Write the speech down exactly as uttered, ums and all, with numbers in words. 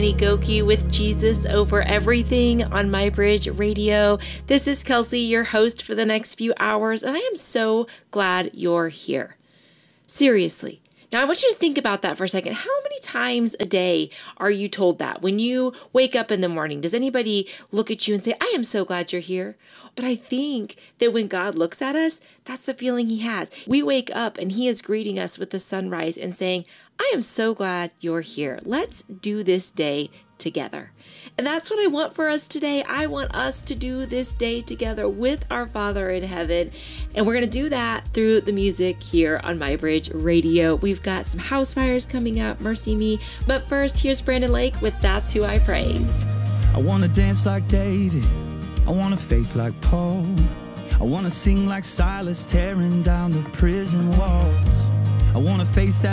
Stephanie Goki with Jesus Over Everything on My Bridge Radio. This is Kelsey, your host for the next few hours, and I am so glad you're here. Seriously. Now, I want you to think about that for a second. How many times a day are you told that? When you wake up in the morning, does anybody look at you and say, I am so glad you're here? But I think that when God looks at us, that's the feeling he has. We wake up and he is greeting us with the sunrise and saying, I am so glad you're here. Let's do this day together. And that's what I want for us today. I want us to do this day together with our Father in heaven. And we're going to do that through the music here on My Bridge Radio. We've got some house fires coming up, Mercy Me. But first, here's Brandon Lake with That's Who I Praise. I want to dance like David. I want a faith like Paul. I want to sing like Silas, tearing down the prison walls. I want to face that